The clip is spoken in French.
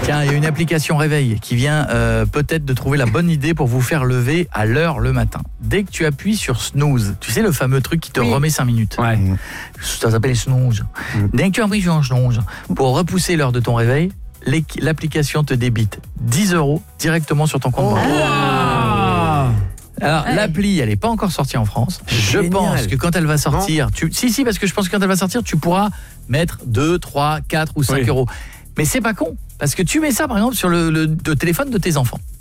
Tiens, il y a une application réveil qui vient peut-être de trouver la bonne idée pour vous faire lever à l'heure le matin. Dès que tu appuies sur snooze, tu sais le fameux truc qui te remet 5 minutes. Ouais. Ça s'appelle snooze. Dès que tu appuies sur snooze pour repousser l'heure de ton réveil, l'application te débite 10 € directement sur ton compte bancaire. Alors, l'appli, elle n'est pas encore sortie en France. Je pense que quand elle va sortir, si, parce que je pense que quand elle va sortir, tu pourras mettre 2, 3, 4 ou 5 €. Mais c'est pas con, parce que tu mets ça, par exemple, sur le téléphone de tes enfants.